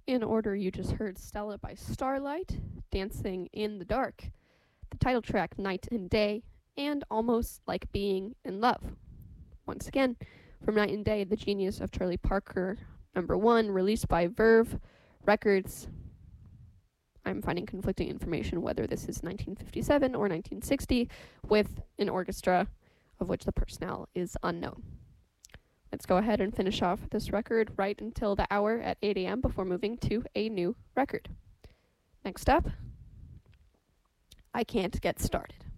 In order, you just heard Stella by Starlight, Dancing in the Dark, the title track Night and Day, and Almost Like Being in Love. Once again, from Night and Day, The Genius of Charlie Parker, #1, released by Verve Records. I'm finding conflicting information whether this is 1957 or 1960, with an orchestra of which the personnel is unknown. Let's go ahead and finish off this record right until the hour at 8 a.m. before moving to a new record. Next up, I Can't Get Started.